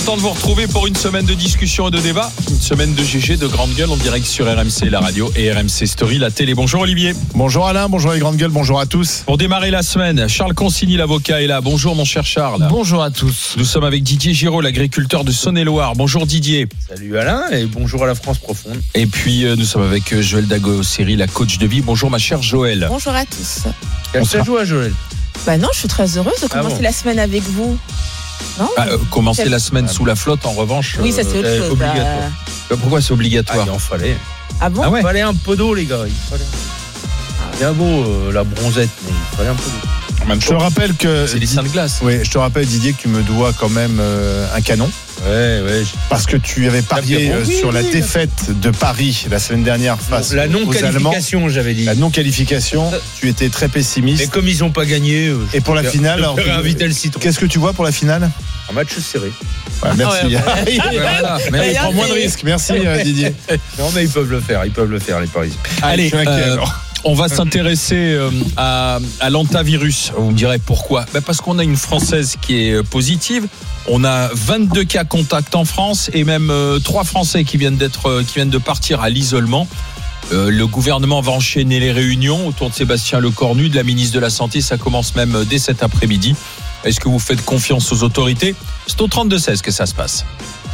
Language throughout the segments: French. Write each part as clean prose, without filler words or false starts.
Temps de vous retrouver pour une semaine de discussion et de débat, une semaine de GG, de grande gueule en direct sur RMC, la radio et RMC Story, la télé. Bonjour Olivier. Bonjour Alain, bonjour les grandes gueules, bonjour à tous. Pour démarrer la semaine, Charles Consigny, l'avocat, est là. Bonjour mon cher Charles. Bonjour à tous. Nous sommes avec Didier Giraud, l'agriculteur de Saône-et-Loire. Bonjour Didier. Salut Alain et bonjour à la France profonde. Et puis nous sommes avec Joël Dago-Seri, la coach de vie. Bonjour ma chère Joël. Bonjour à tous. Ça joue à Joël. Non, je suis très heureuse de commencer la semaine avec vous. Non, commencer la semaine sous la flotte, en revanche. Oui, ça c'est autre chose. Obligatoire. Pourquoi c'est obligatoire? Il en fallait. Ah bon? Il fallait un peu d'eau, les gars. Il fallait. Bien beau la bronzette, mais il fallait un peu d'eau. En même Je te rappelle que c'est des seins de glace. Oui, je te rappelle Didier que tu me dois quand même un canon. Ouais. Parce que tu avais parié sur la défaite de Paris la semaine dernière face la aux Allemands. non-qualification, j'avais dit. La non-qualification, tu étais très pessimiste. Et comme ils n'ont pas gagné. Et pour la finale, alors, inviter le citron. qu'est-ce que tu vois pour la finale? Un match serré. Ouais, merci. Voilà. Mais Il prend moins de risques. Merci Didier. Non, mais ils peuvent le faire, les Parisiens. allez, je suis inquiet, alors. on va s'intéresser à l'antavirus. Vous me direz pourquoi? Parce qu'on a une Française qui est positive. On a 22 cas contacts en France et même 3 Français qui viennent de partir à l'isolement. Le gouvernement va enchaîner les réunions autour de Sébastien Lecornu, de la ministre de la Santé. Ça commence même dès cet après-midi. Est-ce que vous faites confiance aux autorités? C'est au 32-16 que ça se passe.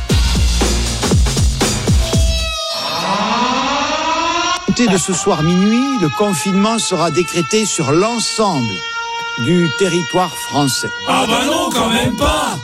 De ce soir minuit, le confinement sera décrété sur l'ensemble du territoire français. Ah bah non, quand même pas!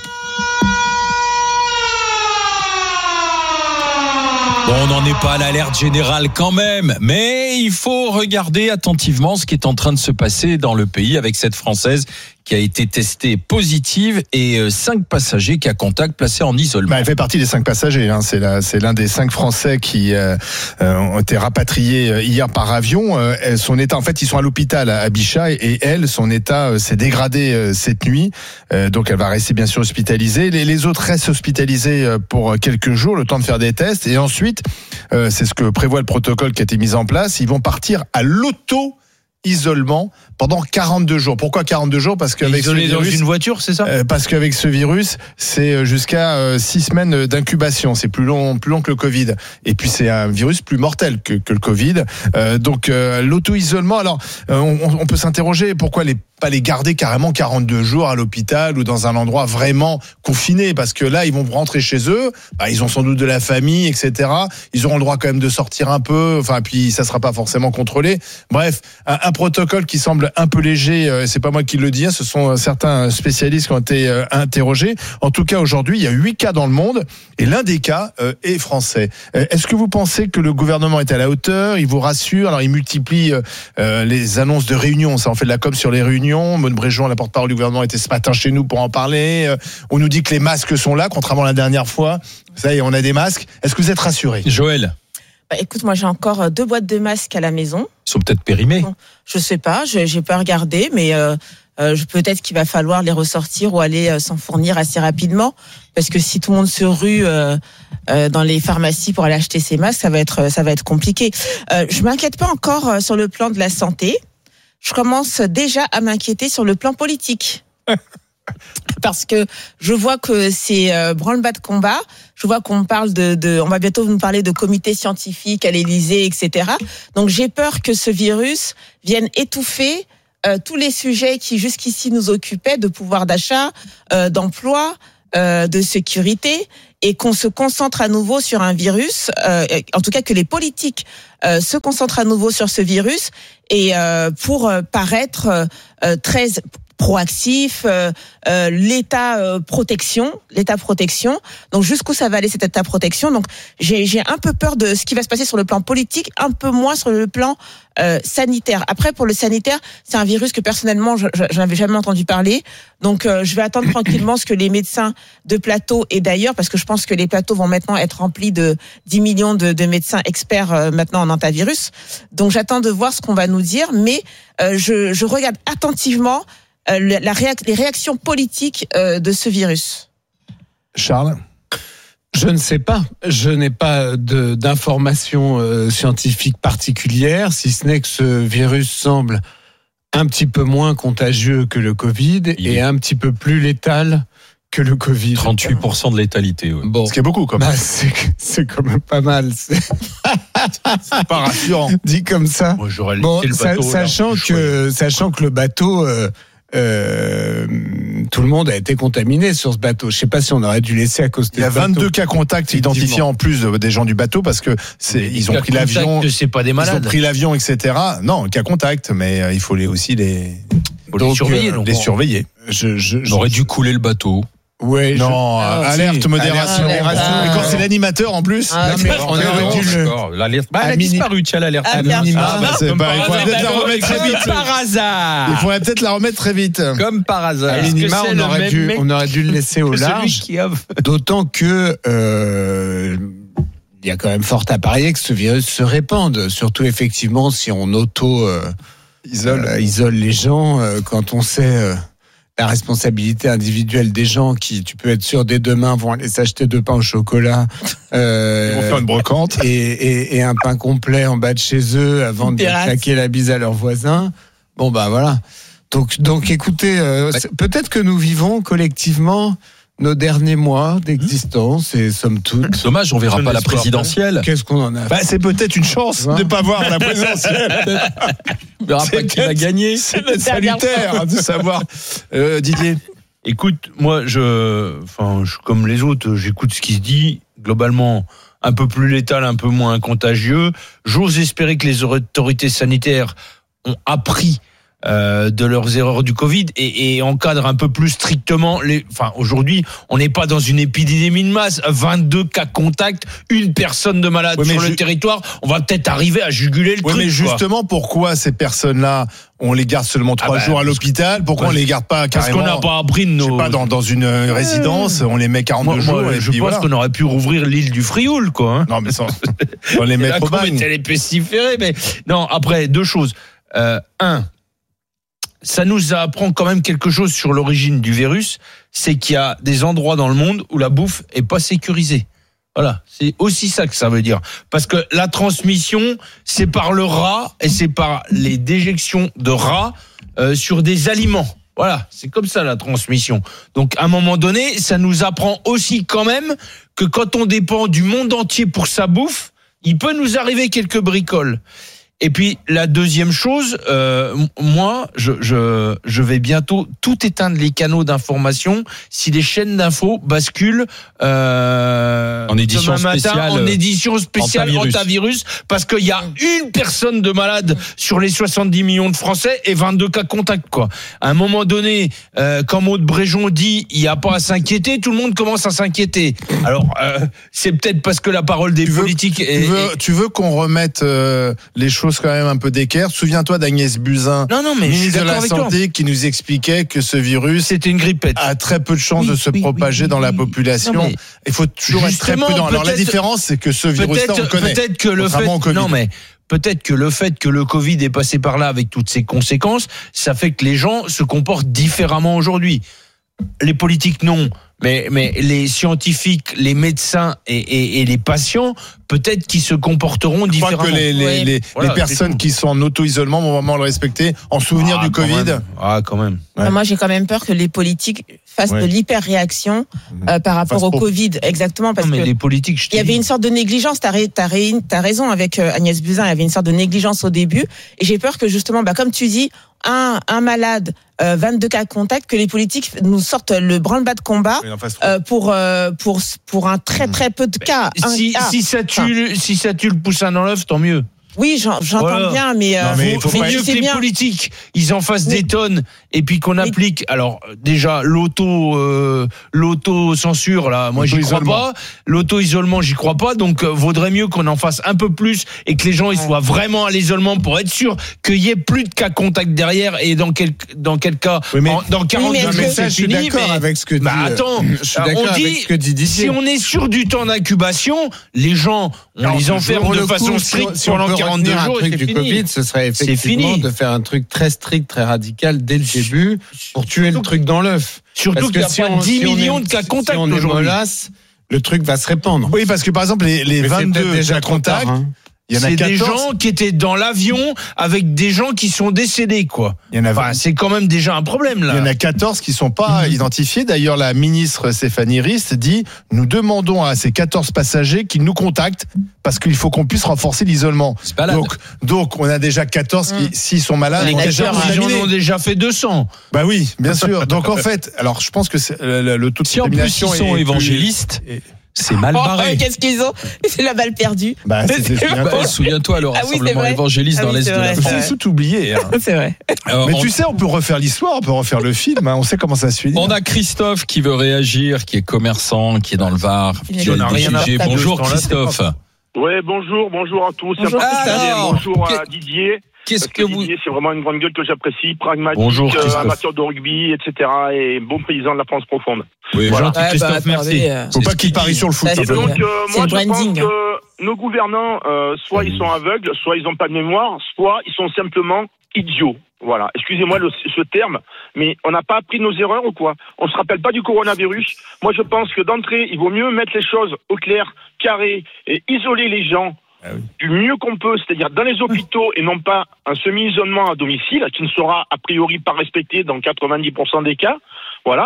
Bon, on n'en est pas à l'alerte générale quand même, mais il faut regarder attentivement ce qui est en train de se passer dans le pays avec cette Française qui a été testée positive et 5 passagers cas contact placés en isolement. Elle fait partie des 5 passagers. C'est l'un des 5 Français qui ont été rapatriés hier par avion. Son état, en fait, ils sont à l'hôpital à Bichat et elle, son état s'est dégradé cette nuit. Donc, elle va rester bien sûr hospitalisée. Les autres restent hospitalisés pour quelques jours, le temps de faire des tests. Et ensuite, c'est ce que prévoit le protocole qui a été mis en place. Ils vont partir à l'auto-isolement pendant 42 jours. Pourquoi 42 jours? Parce qu'avec isolé dans une voiture, c'est ça? Parce qu'avec ce virus, c'est jusqu'à 6 semaines d'incubation. C'est plus long que le Covid. Et puis c'est un virus plus mortel que le Covid. Donc l'auto-isolement. Alors on peut s'interroger pourquoi pas les garder carrément 42 jours à l'hôpital ou dans un endroit vraiment confiné, parce que là ils vont rentrer chez eux, ils ont sans doute de la famille, etc. Ils auront le droit quand même de sortir un peu, puis ça sera pas forcément contrôlé. Bref, un protocole qui semble un peu léger, c'est pas moi qui le dis, ce sont certains spécialistes qui ont été interrogés. En tout cas aujourd'hui il y a 8 cas dans le monde et l'un des cas est français. Est-ce que vous pensez que le gouvernement est à la hauteur? Il vous rassure? Alors il multiplie les annonces de réunions, ça en fait de la com sur les réunions. Maud Bréjon, la porte-parole du gouvernement, était ce matin chez nous pour en parler. On nous dit que les masques sont là, contrairement à la dernière fois. Ça y est, on a des masques. Est-ce que vous êtes rassurés? Joël? Écoute, moi j'ai encore 2 boîtes de masques à la maison. Ils sont peut-être périmés. Bon, je sais pas, j'ai pas regardé, mais peut-être qu'il va falloir les ressortir ou aller s'en fournir assez rapidement, parce que si tout le monde se rue dans les pharmacies pour aller acheter ces masques, ça va être compliqué. Je m'inquiète pas encore sur le plan de la santé. Je commence déjà à m'inquiéter sur le plan politique. Parce que je vois que c'est branle-bas de combat. Je vois qu'on parle on va bientôt nous parler de comité scientifique à l'Élysée, etc. Donc j'ai peur que ce virus vienne étouffer tous les sujets qui jusqu'ici nous occupaient, de pouvoir d'achat, d'emploi, de sécurité, et qu'on se concentre à nouveau sur un virus, en tout cas que les politiques se concentrent à nouveau sur ce virus, et pour paraître très proactif, l'État protection. Donc jusqu'où ça va aller cet État protection? Donc j'ai un peu peur de ce qui va se passer sur le plan politique, un peu moins sur le plan sanitaire. Après, pour le sanitaire, c'est un virus que personnellement je n'avais jamais entendu parler. Donc je vais attendre tranquillement ce que les médecins de plateau, et d'ailleurs parce que je pense que les plateaux vont maintenant être remplis de 10 millions de médecins experts maintenant en antivirus. Donc j'attends de voir ce qu'on va nous dire, mais je regarde attentivement les réactions politiques de ce virus. Charles? Je ne sais pas. Je n'ai pas d'informations scientifiques particulières, si ce n'est que ce virus semble un petit peu moins contagieux que le Covid et un petit peu plus létal que le Covid. 38% de létalité. Ouais. Bon. Ce qui est beaucoup, quand même. Bah, c'est quand même pas mal. C'est pas rassurant. dit comme ça. Moi, j'aurais Bon, laissé le bateau. sachant que le bateau, tout le monde a été contaminé sur ce bateau. Je sais pas si on aurait dû laisser à cause de Il y a 22 cas contacts identifiés en plus des gens du bateau parce que ils ont pris l'avion. C'est pas des Ils ont malades. pris l'avion, etc. Non, cas contact, mais il faut aussi les surveiller. les surveiller. On aurait dû couler le bateau. Ouais, Non, alerte, modération. Alerte. Et quand c'est l'animateur en plus. Ah, mais on aurait dû le. L'alerte. Bah, elle a À mini- disparu, tiens, l'alerte. Ah, minima. C'est pas, il faudrait peut-être la remettre très vite. Par hasard. Il faudrait peut-être la remettre très vite. Comme par hasard. À Est-ce que minima, c'est on le aurait même dû le laisser au Celui large. qui a... D'autant que il y a quand même fort à parier que ce virus se répande, surtout effectivement si on isole les gens quand on sait la responsabilité individuelle des gens qui, tu peux être sûr, dès demain vont aller s'acheter 2 pains au chocolat Ils vont faire une brocante. et un pain complet en bas de chez eux avant de Terrasse. claquer la bise à leurs voisins. Bon bah voilà. Donc écoutez, peut-être que nous vivons collectivement nos derniers mois d'existence et somme toute. Dommage, on verra Je pas la n'espère pas. présidentielle. Qu'est-ce qu'on en a? Bah, c'est peut-être une chance de ne pas voir la présidentielle. On verra pas qui va gagner. C'est salutaire de savoir. Didier. Écoute, moi, je, comme les autres, j'écoute ce qui se dit. Globalement, un peu plus létal, un peu moins contagieux. J'ose espérer que les autorités sanitaires ont appris de leurs erreurs du Covid et encadrent un peu plus strictement aujourd'hui, on n'est pas dans une épidémie de masse. 22 cas contacts, une personne de malade sur le territoire. On va peut-être arriver à juguler le truc. Mais justement, pourquoi ces personnes-là, on les garde seulement 3 jours à l'hôpital? Pourquoi on les garde pas carrément? Parce qu'on n'a pas appris de nos. Je sais pas, dans une résidence, on les met 42 jours. Moi, et je puis pense voilà. qu'on aurait pu rouvrir l'île du Frioul, quoi. Hein. Non, mais ça, on les met au bagne. Elle est pestiférée, mais non. Après, 2 choses. Un, ça nous apprend quand même quelque chose sur l'origine du virus, c'est qu'il y a des endroits dans le monde où la bouffe est pas sécurisée. Voilà, c'est aussi ça que ça veut dire. Parce que la transmission, c'est par le rat et c'est par les déjections de rats sur des aliments. Voilà, c'est comme ça la transmission. Donc à un moment donné, ça nous apprend aussi quand même que quand on dépend du monde entier pour sa bouffe, il peut nous arriver quelques bricoles. Et puis la deuxième chose, moi, je vais bientôt tout éteindre les canaux d'information si les chaînes d'infos basculent en édition demain matin spéciale, en édition spéciale antivirus, parce qu'il y a une personne de malade sur les 70 millions de Français et 22 cas contacts, quoi. À un moment donné, quand Maud Bréjon dit il n'y a pas à s'inquiéter, tout le monde commence à s'inquiéter. Alors c'est peut-être parce que la parole des politiques tu veux qu'on remette les choses quand même un peu d'équerre. Souviens-toi d'Agnès Buzyn, mais ministre de la Santé, qui nous expliquait que ce virus c'était une grippette, a très peu de chances de se propager dans la population. Non, mais il faut toujours être très prudent. Alors la différence, c'est que ce virus-là, on le connaît. Peut-être que le fait, peut-être que le fait que le Covid est passé par là avec toutes ses conséquences, ça fait que les gens se comportent différemment aujourd'hui. Les politiques, non. Mais les scientifiques, les médecins et les patients, peut-être qu'ils se comporteront différemment. Je crois que les personnes qui sont en auto-isolement vont vraiment le respecter en souvenir du Covid. Quand même. Ouais. Moi, j'ai quand même peur que les politiques fassent de l'hyper-réaction par rapport au Covid. Exactement, parce que les politiques, il y avait une sorte de négligence. T'as raison avec Agnès Buzyn. Il y avait une sorte de négligence au début. Et j'ai peur que justement, comme tu dis, un malade, 22 cas contacts, que les politiques nous sortent le branle-bas de combat pour un très très peu de cas. Si ça tue le poussin dans l'œuf, tant mieux. Oui, j'entends bien, mais faut mieux que les politiques, ils en fassent des tonnes et puis qu'on applique. Alors déjà l'auto-censure là, moi j'y crois pas. L'auto-isolement, j'y crois pas. Donc vaudrait mieux qu'on en fasse un peu plus et que les gens ils soient vraiment à l'isolement pour être sûr qu'il y ait plus de cas contacts derrière et dans quel cas dans 42 jours c'est fini. Je suis d'accord avec ce que dit. Je suis d'accord avec ce que dit Didier. Si on est sur du temps d'incubation, les gens on les enferme de façon stricte pendant 42 jours et c'est du fini. Covid, ce serait effectivement de faire un truc très strict, très radical dès le début pour tuer le truc dans l'œuf. Surtout qu'il y a pas 10 millions de cas contacts aujourd'hui. Le truc va se répandre. Oui, parce que par exemple, les 22 cas contacts, Il y en a c'est 14. des gens qui étaient dans l'avion avec des gens qui sont décédés, quoi. Il y en a Enfin, c'est quand même déjà un problème, là. Il y en a 14 qui sont pas identifiés. D'ailleurs, la ministre Stéphanie Rist dit « Nous demandons à ces 14 passagers qu'ils nous contactent parce qu'il faut qu'on puisse renforcer l'isolement. » Donc, on a déjà 14 qui, s'ils sont malades, Les ont déjà 14, ils en ont déjà fait 200. Bah oui, bien sûr. Donc, en fait, alors, je pense que le taux de Si en plus ils sont évangélistes, c'est mal barré. Qu'est-ce qu'ils ont? C'est la balle perdue. Bah, souviens-toi, le rassemblement évangéliste dans l'Est de la France. C'est tout oublié. C'est vrai. Mais tu sais, on peut refaire l'histoire, on peut refaire le film, on sait comment ça se finit. On a Christophe qui veut réagir, qui est commerçant, qui est dans le Var, qui On a des sujets. Bonjour Christophe. Ouais, bonjour à tous. Bonjour, Bonjour à Didier. Qu'est-ce que vous... Didier, c'est vraiment une grande gueule que j'apprécie, pragmatique, Bonjour, amateur de rugby, etc. et bon président de la France profonde. Oui, Voilà. gentil Christophe, merci. Faut pas qu'il parie sur le foot. Ça, Et donc, moi, je pense branding. que nos gouvernants, soit ils sont aveugles, soit ils n'ont pas de mémoire, soit ils sont simplement idiots. Voilà. Excusez-moi ce terme, mais on n'a pas appris de nos erreurs ou quoi? On se rappelle pas du coronavirus. Moi, je pense que d'entrée, il vaut mieux mettre les choses au clair, carré, et isoler les gens du mieux qu'on peut, c'est-à-dire dans les hôpitaux et non pas un semi-isolement à domicile, qui ne sera a priori pas respecté dans 90% des cas. Voilà.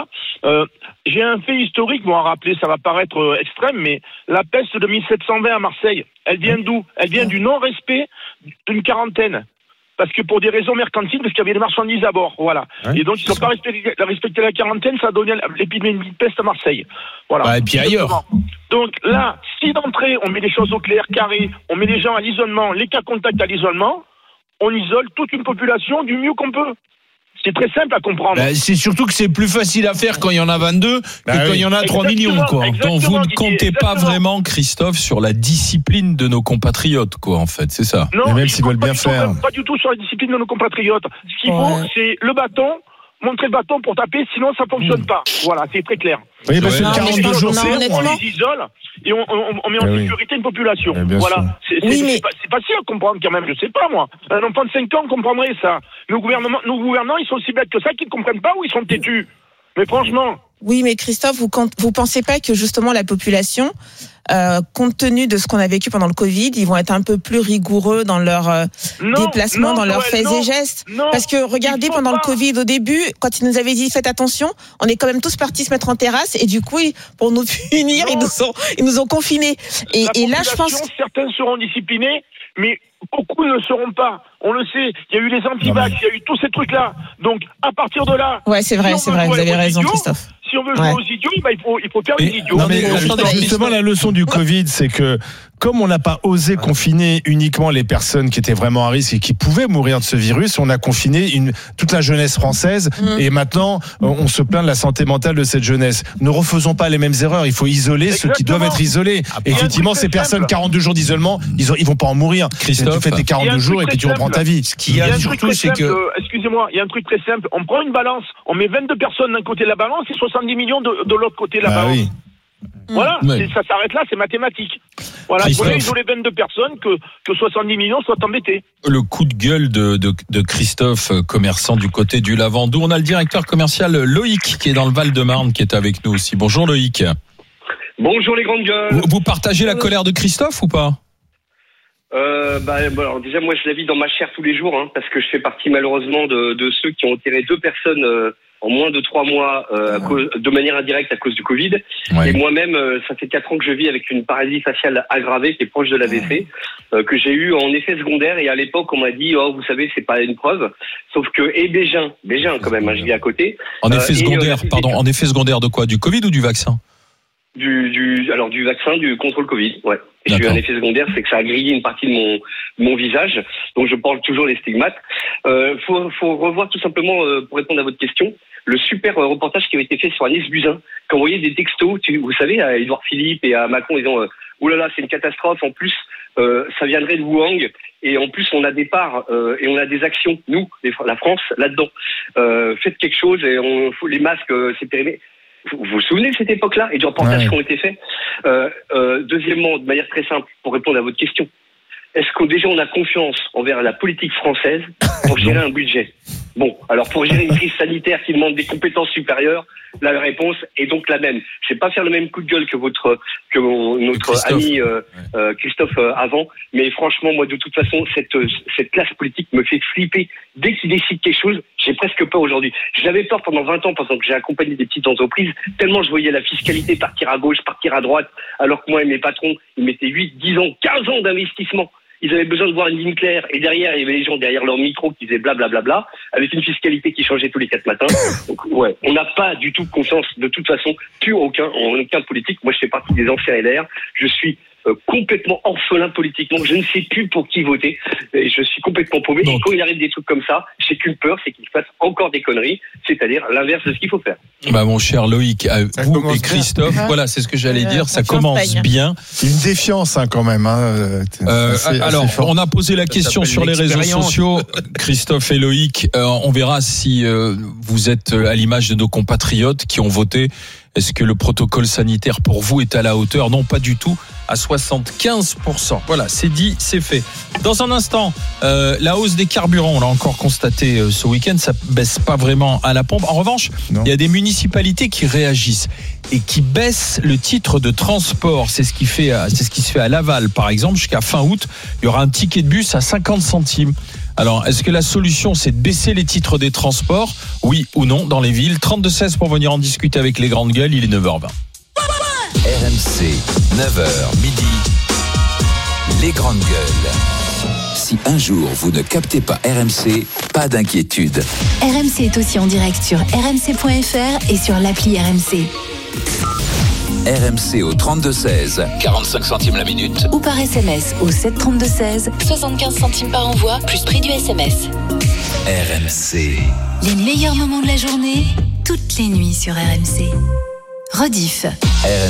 J'ai un fait historique, bon à rappeler, ça va paraître extrême, mais la peste de 1720 à Marseille, elle vient d'où? Elle vient du non-respect d'une quarantaine. Parce que pour des raisons mercantiles, parce qu'il y avait des marchandises à bord, voilà. Et donc ils n'ont pas respecté la quarantaine, ça a donné l'épidémie de peste à Marseille. Voilà. Bah, et puis ailleurs. Donc là, si d'entrée on met les choses au clair, carré, on met les gens à l'isolement, les cas contacts à l'isolement, on isole toute une population du mieux qu'on peut. C'est très simple à comprendre. Bah, c'est surtout que c'est plus facile à faire quand il y en a 22 que quand il y en a 3 millions, quoi. Donc vous ne Didier, comptez pas vraiment, Christophe, sur la discipline de nos compatriotes, quoi, en fait, c'est ça. Non, Mais même je s'ils veulent compte bien faire. Pas du tout sur la discipline de nos compatriotes. Ce qu'il faut, c'est le bâton, montrer le bâton pour taper, sinon ça fonctionne pas. Voilà, c'est très clair. Oui, parce que Non, 42 jours, non, c'est long, honnêtement. On alors. les isole et on met en sécurité une population. bien sûr. Voilà. C'est facile à comprendre quand même, je sais pas moi. Un enfant de 5 ans comprendrait ça. Nos gouvernants, ils sont aussi bêtes que ça qu'ils ne comprennent pas ou ils sont têtus. Mais franchement. Oui, mais Christophe, vous pensez pas que justement la population, compte tenu de ce qu'on a vécu pendant le Covid, ils vont être un peu plus rigoureux dans leur déplacement, dans leurs faits et gestes? Parce que regardez, pendant le Covid, au début, quand ils nous avaient dit faites attention, on est quand même tous partis se mettre en terrasse et du coup, pour nous punir, ils nous ont confinés. Et là, je pense certains seront disciplinés, mais beaucoup ne le seront pas. On le sait. Il y a eu les anti-vax, il y a eu tous ces trucs-là. Donc, à partir de là. Ouais, c'est vrai, si vous avez raison, idiots, Christophe. Si on veut jouer aux idiots, bah, il faut faire les idiots. Non, mais justement, la leçon du Covid, c'est que comme on n'a pas osé confiner uniquement les personnes qui étaient vraiment à risque et qui pouvaient mourir de ce virus, on a confiné toute la jeunesse française et maintenant on se plaint de la santé mentale de cette jeunesse. Ne refaisons pas les mêmes erreurs. Il faut isoler ceux qui doivent être isolés. Et effectivement, ces personnes, 42 jours d'isolement, ils vont pas en mourir. Christophe, tu fais tes 42 jours et puis tu reprends ta vie. Ce qu'il y a surtout, c'est que... Excusez-moi, il y a un truc très simple. On prend une balance, on met 22 personnes d'un côté de la balance et 70 millions de l'autre côté de la balance. Oui. Voilà, Ouais. ça s'arrête là, c'est mathématique. Voilà, il faut Christophe. isoler 22 personnes que 70 millions soient embêtés. Le coup de gueule de Christophe, commerçant du côté du Lavandou. On a le directeur commercial Loïc qui est dans le Val-de-Marne qui est avec nous aussi. Bonjour Loïc. Bonjour les grandes gueules. Vous partagez la colère de Christophe ou pas? Alors déjà moi je la vis dans ma chair tous les jours parce que je fais partie malheureusement de ceux qui ont enterré 2 personnes en moins de 3 mois de manière indirecte à cause du Covid. Ouais. Et moi-même ça fait 4 ans que je vis avec une paralysie faciale aggravée qui est proche de l'AVC que j'ai eu en effet secondaire et à l'époque on m'a dit vous savez c'est pas une preuve sauf que Bégin quand même je vis à côté. En effet secondaire, en effet secondaire de quoi? Du Covid ou du vaccin? Du vaccin, du contrôle Covid, ouais. Et j'ai eu un effet secondaire, c'est que ça a grillé une partie de mon visage, donc je porte toujours les stigmates. Faut revoir tout simplement, pour répondre à votre question, le super reportage qui avait été fait sur Agnès Buzyn, qui envoyait des textos, vous savez, à Édouard Philippe et à Macron, disant oh là là, c'est une catastrophe, en plus, ça viendrait de Wuhan, et en plus on a des parts et on a des actions, nous, la France, là-dedans. Faites quelque chose, et les masques, c'est périmé. Vous vous souvenez de cette époque-là et du reportage qui ont été faits? Deuxièmement, de manière très simple, pour répondre à votre question, est-ce que déjà on a confiance envers la politique française pour gérer un budget? Bon, alors pour gérer une crise sanitaire qui demande des compétences supérieures, la réponse est donc la même. Je vais pas faire le même coup de gueule que notre Christophe. ami Christophe avant, mais franchement, moi, de toute façon, cette classe politique me fait flipper. Dès qu'ils décident quelque chose, j'ai presque peur aujourd'hui. J'avais peur pendant 20 ans, pendant que j'ai accompagné des petites entreprises, tellement je voyais la fiscalité partir à gauche, partir à droite, alors que moi et mes patrons, ils mettaient 8, 10 ans, 15 ans d'investissement. Ils avaient besoin de voir une ligne claire, et derrière, il y avait les gens derrière leur micro qui disaient blablabla, avec une fiscalité qui changeait tous les 4 matins. Donc, ouais, on n'a pas du tout confiance, de toute façon, en aucun politique. Moi, je fais partie des anciens LR. Je suis complètement orphelin politiquement. Je ne sais plus pour qui voter. Et je suis complètement paumé. Et quand il arrive des trucs comme ça, j'ai qu'une peur, c'est qu'il fasse encore des conneries, c'est-à-dire l'inverse de ce qu'il faut faire. Bah, mon cher Loïc, vous commence et Christophe, bien. voilà, c'est ce que j'allais dire, ça champagne. commence bien. Il y a une défiance quand même. Alors, assez fort. on a posé la question s'appelle sur les réseaux l'expérience. sociaux, Christophe et Loïc. On verra si vous êtes à l'image de nos compatriotes qui ont voté. Est-ce que le protocole sanitaire pour vous est à la hauteur? Non, pas du tout. À 75%. Voilà, c'est dit, c'est fait. Dans un instant, la hausse des carburants, on l'a encore constaté ce week-end, ça baisse pas vraiment à la pompe. En revanche, Non. il y a des municipalités qui réagissent et qui baissent le titre de transport. C'est ce qui se fait à Laval, par exemple, jusqu'à fin août. Il y aura un ticket de bus à 50 centimes. Alors, est-ce que la solution, c'est de baisser les titres des transports? Oui ou non, dans les villes? 32-16 pour venir en discuter avec les grandes gueules. Il est 9h20. RMC, 9h midi, les grandes gueules. Si un jour vous ne captez pas RMC, pas d'inquiétude. RMC est aussi en direct sur rmc.fr et sur l'appli RMC. RMC au 32-16, 45 centimes la minute. Ou par SMS au 732-16, 75 centimes par envoi, plus prix du SMS. RMC. Les meilleurs moments de la journée, toutes les nuits sur RMC. Rediff.